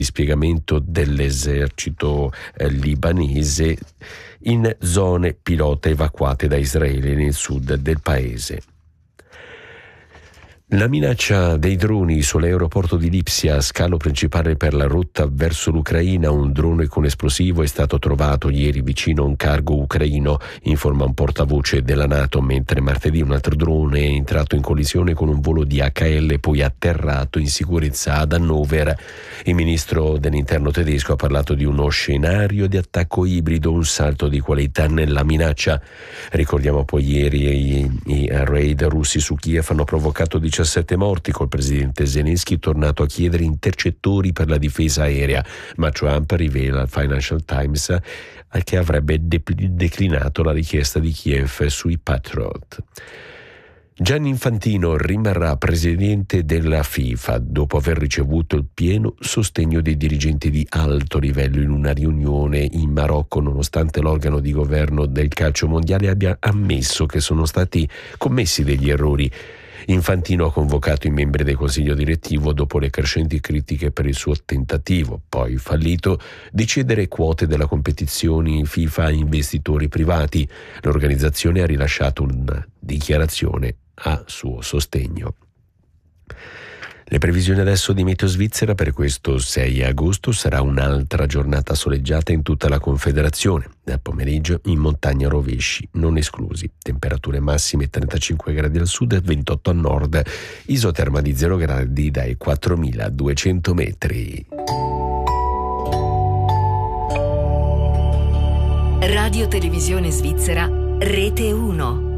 dispiegamento dell'esercito libanese in zone pilota evacuate da Israele nel sud del paese. La minaccia dei droni sull'aeroporto di Lipsia, scalo principale per la rotta verso l'Ucraina. Un drone con esplosivo è stato trovato ieri vicino a un cargo ucraino, informa un portavoce della NATO, mentre martedì un altro drone è entrato in collisione con un volo DHL, poi atterrato in sicurezza ad Hannover. Il ministro dell'interno tedesco ha parlato di uno scenario di attacco ibrido, un salto di qualità nella minaccia. Ricordiamo poi ieri i raid russi su Kiev hanno provocato 17 morti, col presidente Zelensky tornato a chiedere intercettori per la difesa aerea, ma Trump rivela al Financial Times che avrebbe declinato la richiesta di Kiev sui Patriot. Gianni Infantino rimarrà presidente della FIFA dopo aver ricevuto il pieno sostegno dei dirigenti di alto livello in una riunione in Marocco, nonostante l'organo di governo del calcio mondiale abbia ammesso che sono stati commessi degli errori. Infantino ha convocato i membri del consiglio direttivo dopo le crescenti critiche per il suo tentativo, poi fallito, di cedere quote della competizione FIFA a investitori privati. L'organizzazione ha rilasciato una dichiarazione a suo sostegno. Le previsioni adesso di Meteo Svizzera per questo 6 agosto: sarà un'altra giornata soleggiata in tutta la Confederazione. Nel pomeriggio in montagna rovesci non esclusi. Temperature massime 35 gradi al sud e 28 a nord. Isoterma di 0 gradi dai 4.200 metri. Radio Televisione Svizzera, Rete 1.